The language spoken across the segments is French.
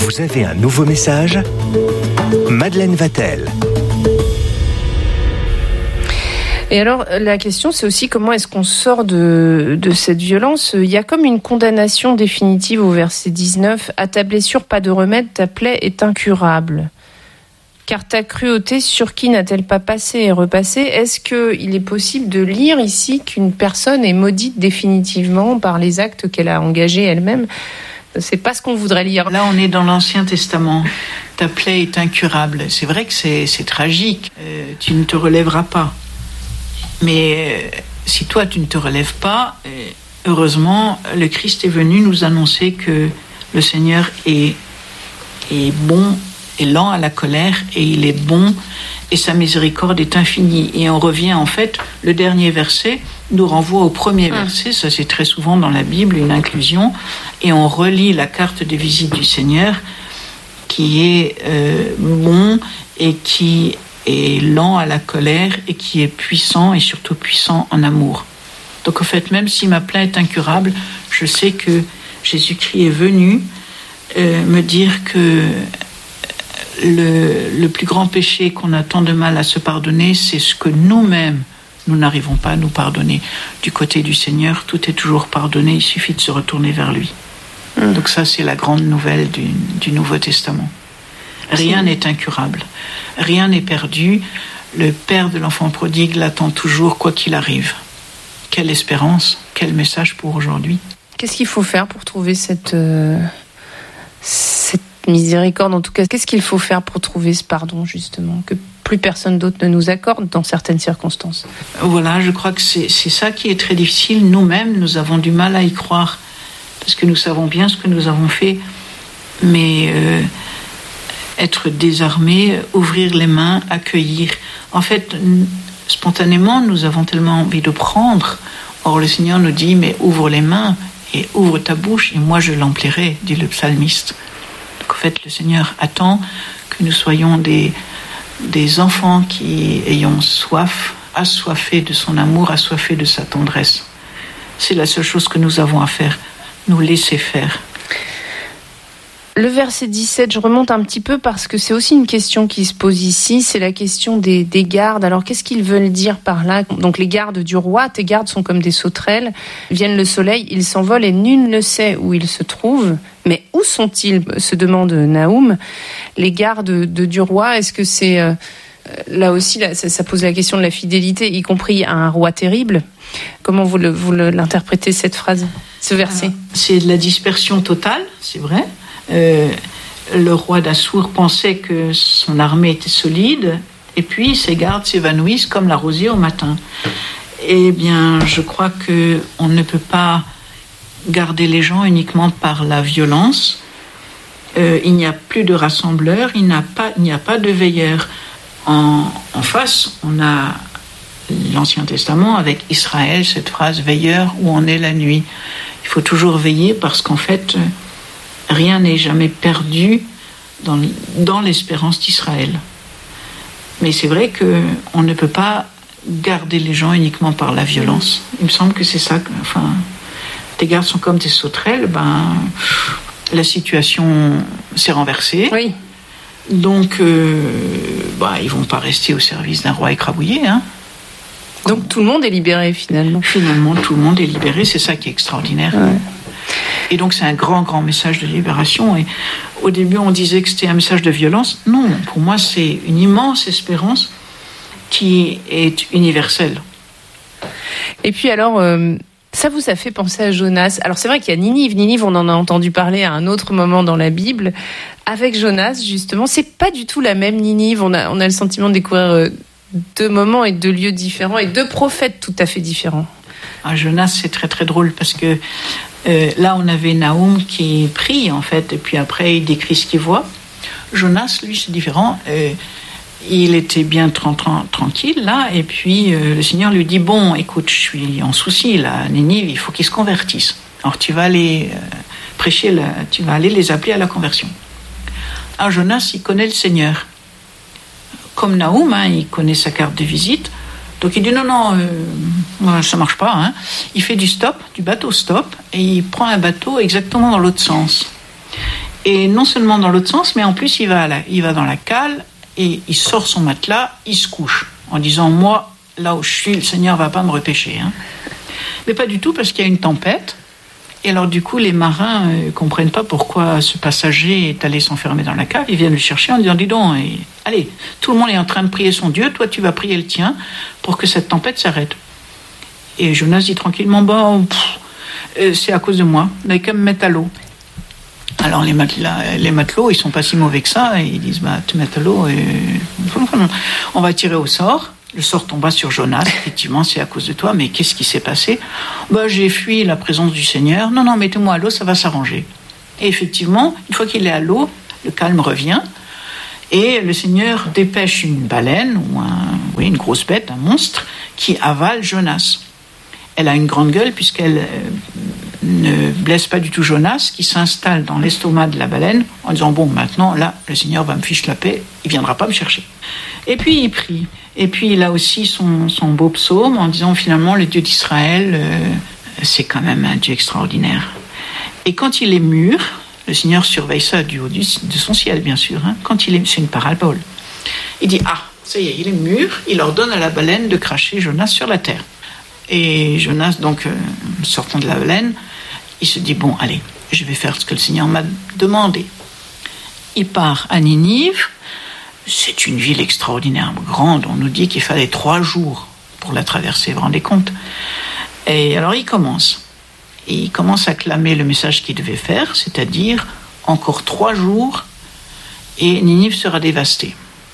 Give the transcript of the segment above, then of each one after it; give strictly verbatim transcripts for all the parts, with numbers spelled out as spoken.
Vous avez un nouveau message ? Madeleine Vatel. Et alors, la question, c'est aussi comment est-ce qu'on sort de, de cette violence ? Il y a comme une condamnation définitive au verset dix-neuf. « À ta blessure, pas de remède, ta plaie est incurable. Car ta cruauté, sur qui n'a-t-elle pas passé et repassé ?» Est-ce qu'il est possible de lire ici qu'une personne est maudite définitivement par les actes qu'elle a engagés elle-même ? C'est pas ce qu'on voudrait lire. Là, on est dans l'Ancien Testament. Ta plaie est incurable. C'est vrai que c'est, c'est tragique. Euh, tu ne te relèveras pas. Mais euh, si toi, tu ne te relèves pas, euh, heureusement, le Christ est venu nous annoncer que le Seigneur est, est bon, est lent à la colère, et il est bon, et sa miséricorde est infinie. Et on revient, en fait, le dernier verset nous renvoie au premier verset. Ça, c'est très souvent dans la Bible, une inclusion. Et on relit la carte des visites du Seigneur, qui est euh, bon et qui est lent à la colère et qui est puissant et surtout puissant en amour. Donc, en fait, même si ma plaie est incurable, je sais que Jésus-Christ est venu euh, me dire que le, le plus grand péché qu'on a tant de mal à se pardonner, c'est ce que nous-mêmes, nous n'arrivons pas à nous pardonner. Du côté du Seigneur, tout est toujours pardonné, il suffit de se retourner vers lui. Mmh. Donc ça, c'est la grande nouvelle du, du Nouveau Testament. Rien n'est incurable, rien n'est perdu. Le Père de l'enfant prodigue l'attend toujours, quoi qu'il arrive. Quelle espérance, quel message pour aujourd'hui. Qu'est-ce qu'il faut faire pour trouver cette, euh, cette miséricorde, en tout cas? Qu'est-ce qu'il faut faire pour trouver ce pardon, justement, que plus personne d'autre ne nous accorde dans certaines circonstances? Voilà, je crois que c'est, c'est ça qui est très difficile. Nous-mêmes, nous avons du mal à y croire, parce que nous savons bien ce que nous avons fait, mais euh, être désarmé, ouvrir les mains, accueillir. En fait, spontanément, nous avons tellement envie de prendre. Or, le Seigneur nous dit, mais ouvre les mains et ouvre ta bouche, et moi je l'emplirai, dit le psalmiste. Donc, en fait, le Seigneur attend que nous soyons des, des enfants qui ayons soif, assoiffés de son amour, assoiffés de sa tendresse. C'est la seule chose que nous avons à faire, nous laisser faire. Le verset dix-sept, je remonte un petit peu parce que c'est aussi une question qui se pose ici, c'est la question des, des gardes. Alors qu'est-ce qu'ils veulent dire par là? Donc les gardes du roi, tes gardes sont comme des sauterelles, viennent le soleil, ils s'envolent et nul ne sait où ils se trouvent. Mais où sont-ils, se demande Naoum. Les gardes de, du roi, est-ce que c'est... Euh, là aussi, là, ça, ça pose la question de la fidélité, y compris à un roi terrible. Comment vous, le, vous le, l'interprétez, cette phrase, ce verset? Alors, c'est de la dispersion totale, c'est vrai. Euh, le roi d'Assour pensait que son armée était solide, et puis ses gardes s'évanouissent comme la rosée au matin. Eh bien, je crois que on ne peut pas garder les gens uniquement par la violence. Euh, il n'y a plus de rassembleurs, il n'y a pas, il n'y a pas de veilleurs. En, en face, on a l'Ancien Testament avec Israël, cette phrase « veilleur où on est la nuit ». Il faut toujours veiller parce qu'en fait, rien n'est jamais perdu dans, dans l'espérance d'Israël. Mais c'est vrai qu'on ne peut pas garder les gens uniquement par la violence. Il me semble que c'est ça. Que, enfin, tes gardes sont comme tes sauterelles, ben, la situation s'est renversée. Oui. Donc, euh, ben, ils ne vont pas rester au service d'un roi écrabouillé. Hein. Donc tout le monde est libéré finalement. Finalement, tout le monde est libéré, c'est ça qui est extraordinaire. Ouais. Et donc c'est un grand, grand message de libération. Et au début, on disait que c'était un message de violence. Non, pour moi, c'est une immense espérance qui est universelle. Et puis alors, euh, ça vous a fait penser à Jonas. Alors c'est vrai qu'il y a Ninive. Ninive, on en a entendu parler à un autre moment dans la Bible. Avec Jonas, justement, c'est pas du tout la même Ninive. On a, on a le sentiment de découvrir euh, deux moments et deux lieux différents et deux prophètes tout à fait différents. À Jonas, c'est très très drôle parce que euh, là, on avait Naoum qui prie en fait, et puis après, il décrit ce qu'il voit. Jonas, lui, c'est différent. Euh, il était bien tra- tra- tranquille là, et puis euh, le Seigneur lui dit bon, écoute, je suis en souci là, Ninive, il faut qu'ils se convertissent. Alors tu vas aller euh, prêcher, la, tu vas aller les appeler à la conversion. Alors Jonas, il connaît le Seigneur. Comme Naoum, hein, il connaît sa carte de visite. Donc il dit non, non, euh, ça marche pas. Hein. Il fait du stop, du bateau stop, et il prend un bateau exactement dans l'autre sens. Et non seulement dans l'autre sens, mais en plus, il va, à la, il va dans la cale et il sort son matelas, il se couche, en disant, moi, là où je suis, le Seigneur ne va pas me repêcher. Hein. Mais pas du tout, parce qu'il y a une tempête. Et alors, du coup, les marins ne euh, comprennent pas pourquoi ce passager est allé s'enfermer dans la cave. Ils viennent le chercher en disant, dis donc, et, allez, tout le monde est en train de prier son Dieu, toi, tu vas prier le tien pour que cette tempête s'arrête. Et Jonas dit tranquillement, bon, pff, euh, c'est à cause de moi, vous n'avez qu'à me mettre à l'eau. Alors les, matelas, les matelots, ils sont pas si mauvais que ça, et ils disent, bah, te mettre à l'eau, et... on va tirer au sort. Le sort tomba sur Jonas, effectivement, c'est à cause de toi, mais qu'est-ce qui s'est passé? Bah, j'ai fui la présence du Seigneur. Non, non, mettez-moi à l'eau, ça va s'arranger. Et effectivement, une fois qu'il est à l'eau, le calme revient, et le Seigneur dépêche une baleine, ou un, oui, une grosse bête, un monstre, qui avale Jonas. Elle a une grande gueule, puisqu'elle euh, ne blesse pas du tout Jonas, qui s'installe dans l'estomac de la baleine, en disant, bon, maintenant, là, le Seigneur va me fiche la paix, il viendra pas me chercher. Et puis, il prie. Et puis, il a aussi son, son beau psaume, en disant, finalement, le Dieu d'Israël, euh, c'est quand même un Dieu extraordinaire. Et quand il est mûr, le Seigneur surveille ça du haut du, de son ciel, bien sûr, hein, quand il est, c'est une parabole. Il dit, ah, ça y est, il est mûr, il ordonne à la baleine de cracher Jonas sur la terre. Et Jonas, donc, euh, sortant de la baleine, il se dit, bon, allez, je vais faire ce que le Seigneur m'a demandé. Il part à Ninive. C'est une ville extraordinairement grande. On nous dit qu'il fallait trois jours pour la traverser, vous vous rendez compte? Et alors, il commence. Et il commence à clamer le message qu'il devait faire, c'est-à-dire, encore trois jours, et Ninive sera dévastée.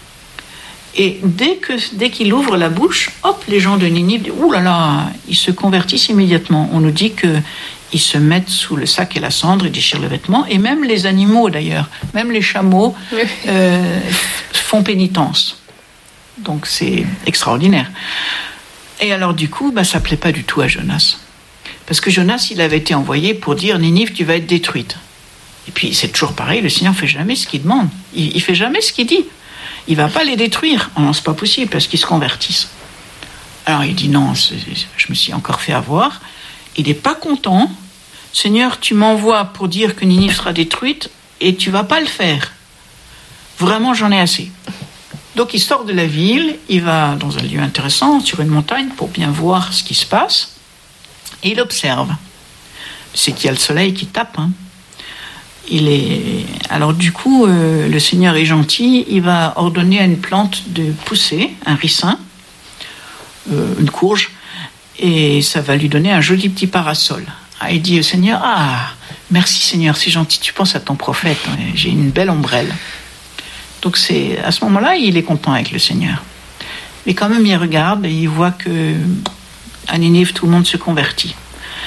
Et dès, que, dès qu'il ouvre la bouche, hop, les gens de Ninive, ouh là là, ils se convertissent immédiatement. On nous dit qu'ils se mettent sous le sac et la cendre, ils déchirent le vêtement, et même les animaux d'ailleurs, même les chameaux euh, font pénitence. Donc c'est extraordinaire. Et alors du coup, bah, ça ne plaît pas du tout à Jonas. Parce que Jonas, il avait été envoyé pour dire, Ninive, tu vas être détruite. Et puis c'est toujours pareil, le Seigneur ne fait jamais ce qu'il demande. Il ne fait jamais ce qu'il dit. Il ne va pas les détruire. Oh non, c'est pas possible, parce qu'ils se convertissent. Alors il dit non, c'est, je me suis encore fait avoir. Il n'est pas content. Seigneur, tu m'envoies pour dire que Ninive sera détruite et tu ne vas pas le faire. Vraiment, j'en ai assez. Donc il sort de la ville, il va dans un lieu intéressant, sur une montagne, pour bien voir ce qui se passe. Et il observe. C'est qu'il y a le soleil qui tape, hein. Il est... Alors du coup, euh, le Seigneur est gentil, il va ordonner à une plante de pousser, un ricin, euh, une courge, et ça va lui donner un joli petit parasol. Ah, il dit au Seigneur, ah, merci Seigneur, c'est gentil, tu penses à ton prophète, j'ai une belle ombrelle. Donc c'est, à ce moment-là, il est content avec le Seigneur. Mais quand même, il regarde et il voit que à Ninive, tout le monde se convertit.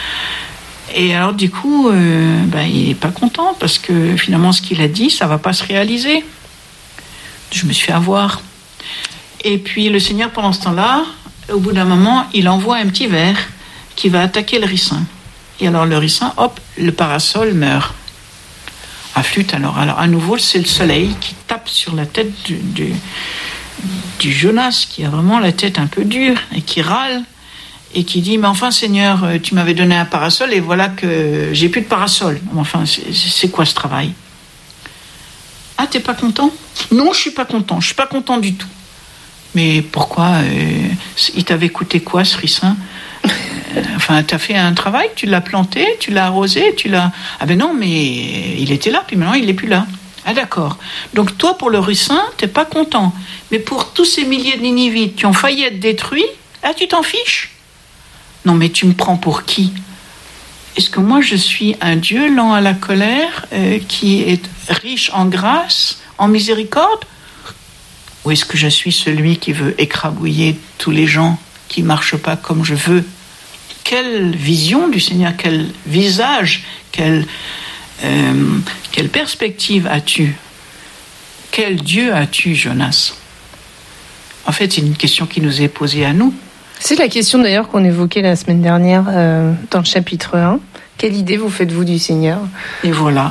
Et alors du coup, euh, ben, il n'est pas content parce que finalement ce qu'il a dit, ça ne va pas se réaliser. Je me suis fait avoir. Et puis le Seigneur, pendant ce temps-là, au bout d'un moment, il envoie un petit ver qui va attaquer le ricin. Et alors le ricin, hop, le parasol meurt. À flûte alors. Alors à nouveau, c'est le soleil qui tape sur la tête du, du, du Jonas, qui a vraiment la tête un peu dure et qui râle. Et qui dit, mais enfin Seigneur, tu m'avais donné un parasol et voilà que j'ai plus de parasol. Enfin, c'est, c'est quoi ce travail? Ah, t'es pas content? Non, je suis pas content, je suis pas content du tout. Mais pourquoi euh, il t'avait coûté quoi ce ricin? euh, Enfin, t'as fait un travail, tu l'as planté, tu l'as arrosé, tu l'as... Ah ben non, mais il était là, puis maintenant il est plus là. Ah d'accord. Donc toi, pour le ricin, t'es pas content. Mais pour tous ces milliers de Ninivites qui ont failli être détruits, ah, tu t'en fiches? Non, mais tu me prends pour qui? Est-ce que moi, je suis un Dieu lent à la colère, euh, qui est riche en grâce, en miséricorde? Ou est-ce que je suis celui qui veut écrabouiller tous les gens qui ne marchent pas comme je veux? Quelle vision du Seigneur, quel visage, quelle, euh, quelle perspective as-tu? Quel Dieu as-tu, Jonas? En fait, c'est une question qui nous est posée à nous. C'est la question d'ailleurs qu'on évoquait la semaine dernière euh, dans le chapitre un. Quelle idée vous faites-vous du Seigneur? Et voilà.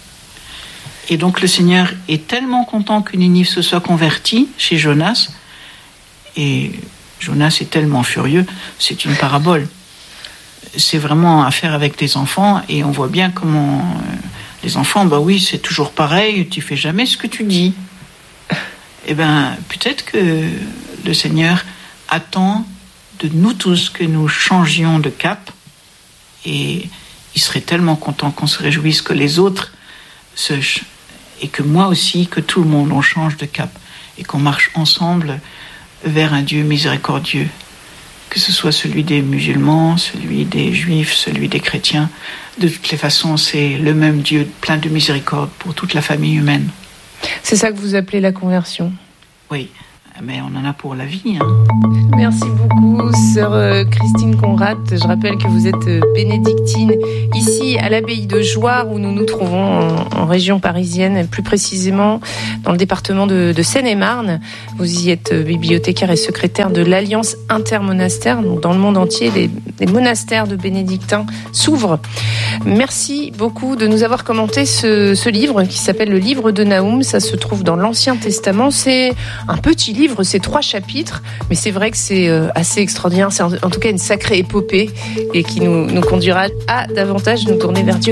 Et donc le Seigneur est tellement content que Ninive se soit convertie chez Jonas. Et Jonas est tellement furieux. C'est une parabole. C'est vraiment à faire avec des enfants. Et on voit bien comment euh, Les enfants, bah oui, c'est toujours pareil, tu fais jamais ce que tu dis. Eh bien, peut-être que le Seigneur attend de nous tous que nous changions de cap, et il serait tellement content qu'on se réjouisse que les autres se... et que moi aussi, que tout le monde, on change de cap et qu'on marche ensemble vers un Dieu miséricordieux, que ce soit celui des musulmans, celui des juifs, celui des chrétiens. De toutes les façons, c'est le même Dieu plein de miséricorde pour toute la famille humaine. C'est ça que vous appelez la conversion? Oui, mais on en a pour la vie. Hein. Merci beaucoup, sœur Christine Conrad. Je rappelle que vous êtes bénédictine ici à l'abbaye de Jouarre, où nous nous trouvons en, en région parisienne, plus précisément dans le département de, de Seine-et-Marne. Vous y êtes bibliothécaire et secrétaire de l'Alliance intermonastère. Donc dans le monde entier, les, les monastères de bénédictins s'ouvrent. Merci beaucoup de nous avoir commenté ce, ce livre qui s'appelle le livre de Naoum. Ça se trouve dans l'Ancien Testament. C'est un petit livre, c'est trois chapitres, mais c'est vrai que c'est assez extraordinaire. C'est en tout cas une sacrée épopée et qui nous, nous conduira à davantage nous tourner vers Dieu.